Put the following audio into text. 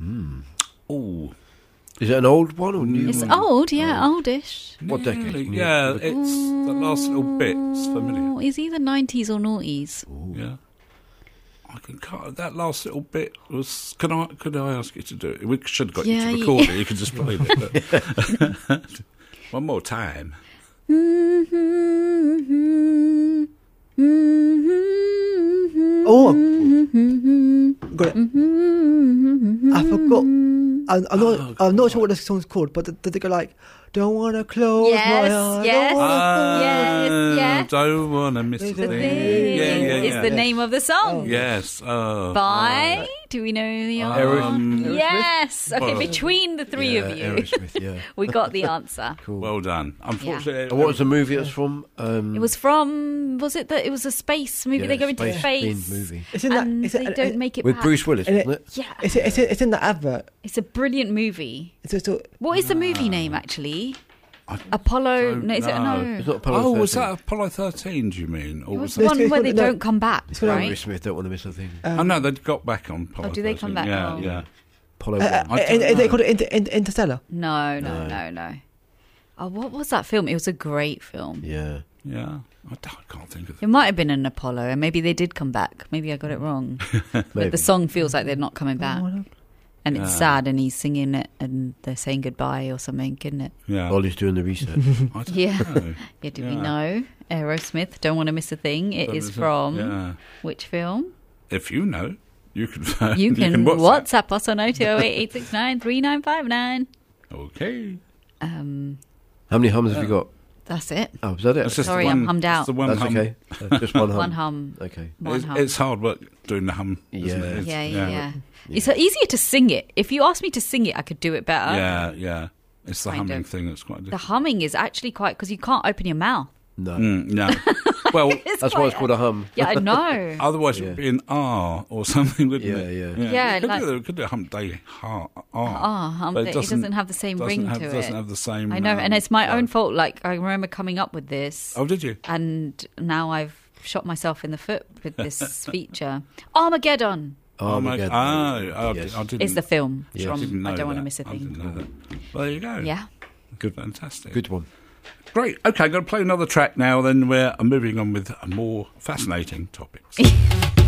Oh, Is it an old one or new? It's old, oldish. What decade? nearly. Yeah, it's the last little bit's familiar. It's either 90s or noughties. Yeah. I can cut that last little bit was. Could I ask you to do it? We should have got you to record it. You could just play it. But one more time. Oh, got it. I forgot. I'm not sure what the song's called, but did they go like, "Don't wanna close my eyes"? Yes. Don't wanna miss a The thing. thing. It's the name of the song. Yes. By, do we know the answer? Yes. Okay, well, between the three of you, Aerosmith, yeah. we got the answer. Cool. Well done. Unfortunately, And what was the movie it was from? It was from, was it that it was a space movie? Yeah, they go into space-themed space. movie. It's in that. And they don't make it With back. Bruce Willis, And wasn't it? Yeah. It's in the advert. It's a brilliant movie. It's What is the movie name, actually? I Apollo? don't No, is it? know. No. It's not Apollo 13. was that Apollo 13? Do you mean? Or It was was the that? one where they No, don't come back, called right? Aerosmith, don't want to miss a thing. Oh no, they got back on Apollo. Oh, do they 13. come back? Yeah, Oh. yeah. Apollo I 1. don't and they know. called it Interstellar. No. Oh, what was that film? It was a great film. Yeah. Yeah, I can't think of It might have been an Apollo, and maybe they did come back. Maybe I got it wrong. But the song feels like they're not coming back. And it's sad, and he's singing it, and they're saying goodbye or something, isn't it? Yeah. Ollie's doing the research. I don't Yeah. know. Yeah, do we Yeah. know? Aerosmith, Don't Want to Miss a Thing. It Don't is miss it. from Yeah. which film? If you know, you can. You can WhatsApp. WhatsApp us on 02088693959. Okay. How many hums have you got? That's it. Oh, was that it? It's just Sorry, the I'm one, hummed it's out. the one That's hum. okay. Just one hum. One hum. Okay. One hum. It's hard work doing the hum. Isn't Yeah. it? Yeah. It's easier to sing it. If you asked me to sing it, I could do it better. Yeah. It's the Kind humming of. thing that's quite The difficult. humming is actually quite, because you can't open your mouth. No. No. Well, That's why it's called a hum. Yeah, I know. otherwise it would be an R or something, wouldn't Yeah, it? yeah. Yeah, You could like- do, could do a hump day R. But it doesn't have the same ring to it. Doesn't have the same. I know, and it's my own flow. fault. Like, I remember coming up with this, Oh, did you? and now I've shot myself in the foot with this feature. Armageddon Oh, my God. I Yes. didn't. is the film Yes. from didn't know I Don't Want to that. Miss a I Thing. didn't know that. Well, there you go. Yeah. Good, fantastic. Good one. Great. Okay, I'm going to play another track now. Then we're moving on with more fascinating topics.